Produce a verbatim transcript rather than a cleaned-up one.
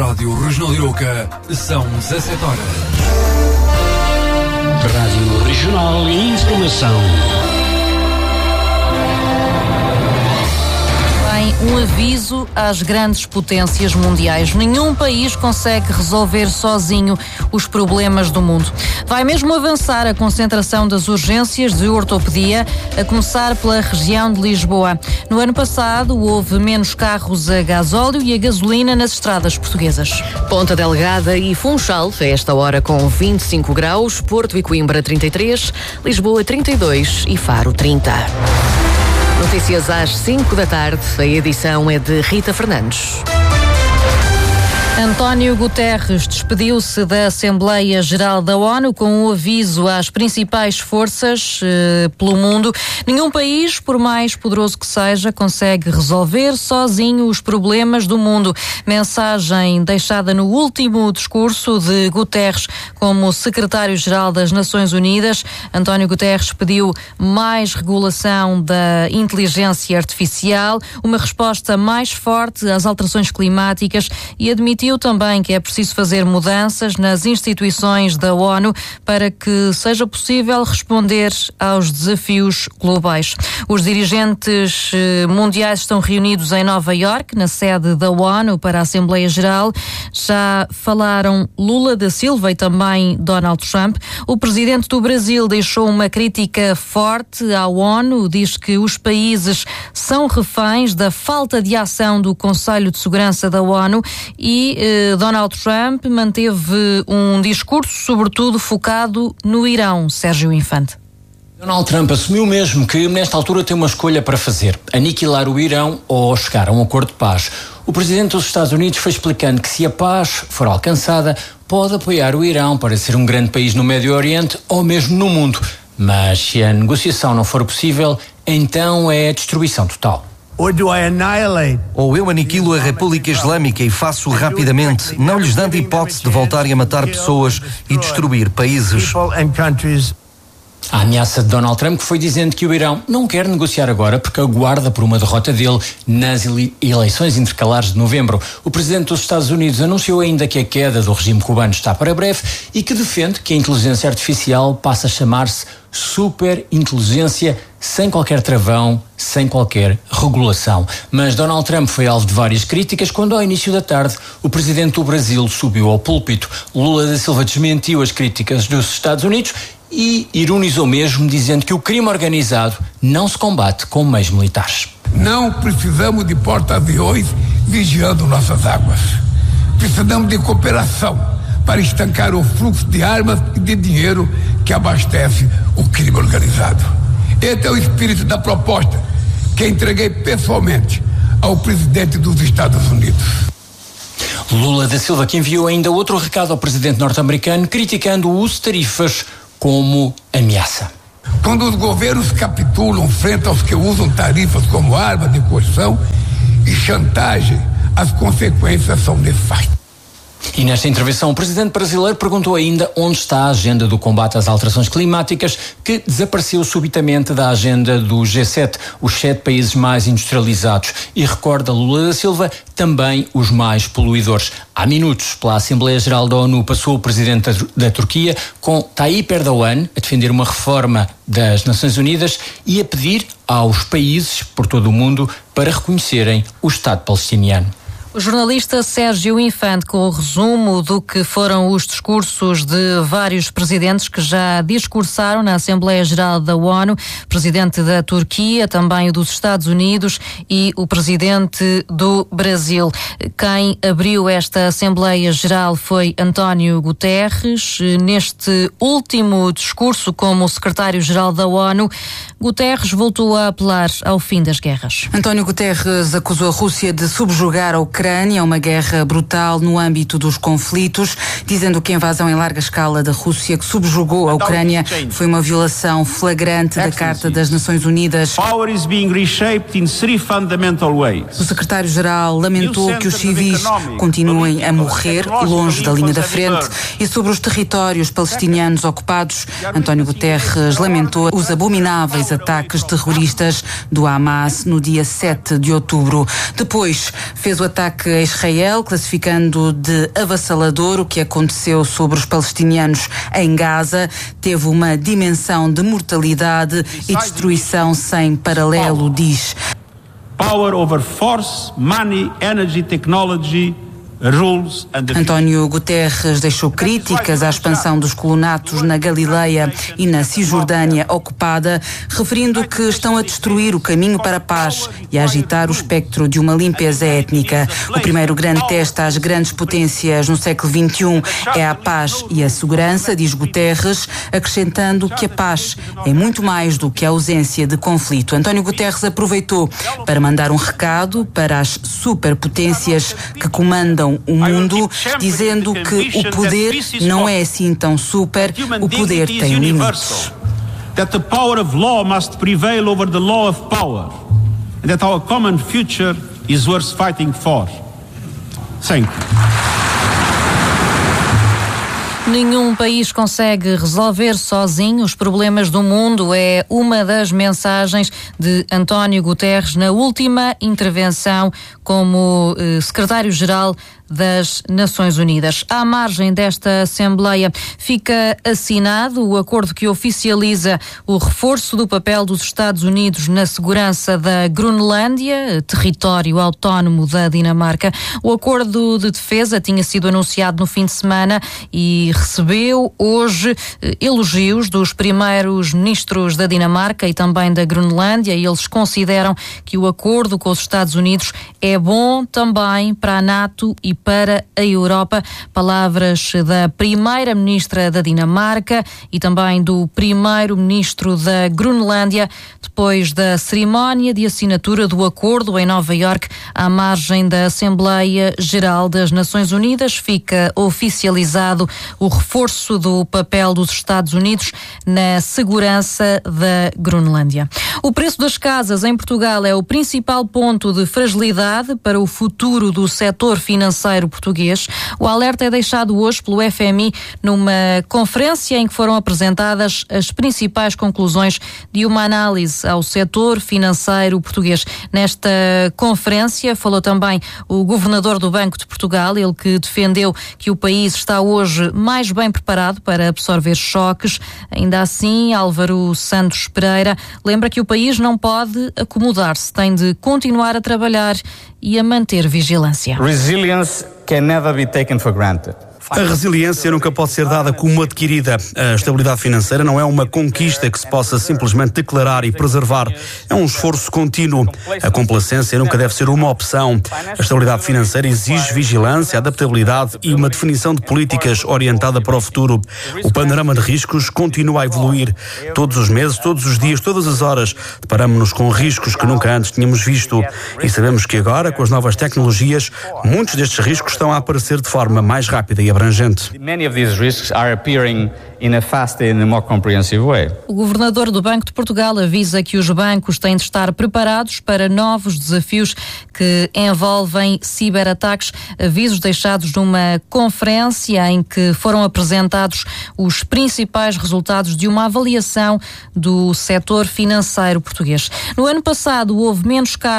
Rádio Regional Aroca, são dezassete horas. Rádio Regional e Informação. Um aviso às grandes potências mundiais. Nenhum país consegue resolver sozinho os problemas do mundo. Vai mesmo avançar a concentração das urgências de ortopedia, a começar pela região de Lisboa. No ano passado, houve menos carros a gasóleo e a gasolina nas estradas portuguesas. Ponta Delgada e Funchal, a esta hora com vinte e cinco graus, Porto e Coimbra trinta e três, Lisboa trinta e dois e Faro trinta. Notícias às cinco da tarde. A edição é de Rita Fernandes. António Guterres despediu-se da Assembleia Geral da ONU com um aviso às principais forças eh, pelo mundo. Nenhum país, por mais poderoso que seja, consegue resolver sozinho os problemas do mundo. Mensagem deixada no último discurso de Guterres como secretário-geral das Nações Unidas. António Guterres pediu mais regulação da inteligência artificial, uma resposta mais forte às alterações climáticas e admitiu também que é preciso fazer mudanças nas instituições da ONU para que seja possível responder aos desafios globais. Os dirigentes mundiais estão reunidos em Nova Iorque, na sede da ONU, para a Assembleia Geral. Já falaram Lula da Silva e também Donald Trump. O presidente do Brasil deixou uma crítica forte à ONU, diz que os países são reféns da falta de ação do Conselho de Segurança da ONU e eh, Donald Trump manteve um discurso sobretudo focado no Irão. Sérgio Infante. Donald Trump assumiu mesmo que nesta altura tem uma escolha para fazer: aniquilar o Irão ou chegar a um acordo de paz. O presidente dos Estados Unidos foi explicando que se a paz for alcançada, pode apoiar o Irão para ser um grande país no Médio Oriente ou mesmo no mundo. Mas se a negociação não for possível, então é a destruição total. Ou eu aniquilo a República Islâmica e faço rapidamente, não lhes dando hipótese de voltarem a matar pessoas e destruir países. A ameaça de Donald Trump foi dizendo que o Irão não quer negociar agora porque aguarda por uma derrota dele nas ele- eleições intercalares de novembro. O presidente dos Estados Unidos anunciou ainda que a queda do regime cubano está para breve e que defende que a inteligência artificial passa a chamar-se superinteligência, sem qualquer travão, sem qualquer regulação. Mas Donald Trump foi alvo de várias críticas quando, ao início da tarde, o presidente do Brasil subiu ao púlpito. Lula da Silva desmentiu as críticas dos Estados Unidos e ironizou mesmo, dizendo que o crime organizado não se combate com meios militares. Não precisamos de porta-aviões vigiando nossas águas. Precisamos de cooperação para estancar o fluxo de armas e de dinheiro que abastece o crime organizado. Esse é o espírito da proposta que entreguei pessoalmente ao presidente dos Estados Unidos. Lula da Silva que enviou ainda outro recado ao presidente norte-americano, criticando o uso de tarifas como ameaça. Quando os governos capitulam frente aos que usam tarifas como arma de coerção e chantagem, as consequências são nefastas. E nesta intervenção, o presidente brasileiro perguntou ainda onde está a agenda do combate às alterações climáticas, que desapareceu subitamente da agenda do G sete, os sete países mais industrializados. E recorda Lula da Silva também os mais poluidores. Há minutos, pela Assembleia Geral da ONU, passou o presidente da, da Turquia, com Tayyip Erdogan, a defender uma reforma das Nações Unidas e a pedir aos países por todo o mundo para reconhecerem o Estado palestiniano. O jornalista Sérgio Infante com o resumo do que foram os discursos de vários presidentes que já discursaram na Assembleia Geral da ONU, presidente da Turquia, também o dos Estados Unidos e o presidente do Brasil. Quem abriu esta Assembleia Geral foi António Guterres. Neste último discurso como secretário-geral da ONU, Guterres voltou a apelar ao fim das guerras. António Guterres acusou a Rússia de subjugar a Ucrânia. Ucrânia, uma guerra brutal no âmbito dos conflitos, dizendo que a invasão em larga escala da Rússia que subjugou a Ucrânia foi uma violação flagrante da Carta das Nações Unidas. O secretário-geral lamentou que os civis continuem a morrer longe da linha da frente e sobre os territórios palestinianos ocupados, António Guterres lamentou os abomináveis ataques terroristas do Hamas no dia sete de outubro. Depois fez o ataque ataque a Israel, classificando de avassalador o que aconteceu sobre os palestinianos em Gaza. Teve uma dimensão de mortalidade e destruição sem paralelo, diz. Power over force, money, energy, technology. António Guterres deixou críticas à expansão dos colonatos na Galileia e na Cisjordânia ocupada, referindo que estão a destruir o caminho para a paz e a agitar o espectro de uma limpeza étnica. O primeiro grande teste às grandes potências no século vinte e um é a paz e a segurança, diz Guterres, acrescentando que a paz é muito mais do que a ausência de conflito. António Guterres aproveitou para mandar um recado para as superpotências que comandam o mundo, dizendo que o poder não é assim tão super, o poder tem limites. That the power of law must prevail over the law of power, and that our common future is worth fighting for. Thank you. Nenhum país consegue resolver sozinho os problemas do mundo. É uma das mensagens de António Guterres na última intervenção como eh, secretário-geral das Nações Unidas. À margem desta Assembleia fica assinado o acordo que oficializa o reforço do papel dos Estados Unidos na segurança da Groenlândia, território autónomo da Dinamarca. O acordo de defesa tinha sido anunciado no fim de semana e recebeu hoje elogios dos primeiros ministros da Dinamarca e também da Groenlândia. Eles consideram que o acordo com os Estados Unidos é bom também para a NATO e para a Europa. Palavras da primeira-ministra da Dinamarca e também do primeiro-ministro da Groenlândia, depois da cerimónia de assinatura do acordo em Nova Iorque, à margem da Assembleia Geral das Nações Unidas. Fica oficializado o reforço do papel dos Estados Unidos na segurança da Groenlândia. O preço das casas em Portugal é o principal ponto de fragilidade para o futuro do setor financeiro português. O alerta é deixado hoje pelo F M I numa conferência em que foram apresentadas as principais conclusões de uma análise ao setor financeiro português. Nesta conferência falou também o governador do Banco de Portugal, ele que defendeu que o país está hoje mais bem preparado para absorver choques. Ainda assim, Álvaro Santos Pereira lembra que o país não pode acomodar-se, tem de continuar a trabalhar e a manter vigilância. Resilience can never be taken for granted. A resiliência nunca pode ser dada como adquirida. A estabilidade financeira não é uma conquista que se possa simplesmente declarar e preservar. É um esforço contínuo. A complacência nunca deve ser uma opção. A estabilidade financeira exige vigilância, adaptabilidade e uma definição de políticas orientada para o futuro. O panorama de riscos continua a evoluir. Todos os meses, todos os dias, todas as horas, deparamos-nos com riscos que nunca antes tínhamos visto. E sabemos que agora, com as novas tecnologias, muitos destes riscos estão a aparecer de forma mais rápida e abrangente. Many of these risks are appearing in a faster and more comprehensive way. O governador do Banco de Portugal avisa que os bancos têm de estar preparados para novos desafios que envolvem ciberataques, avisos deixados numa conferência em que foram apresentados os principais resultados de uma avaliação do setor financeiro português. No ano passado houve menos casos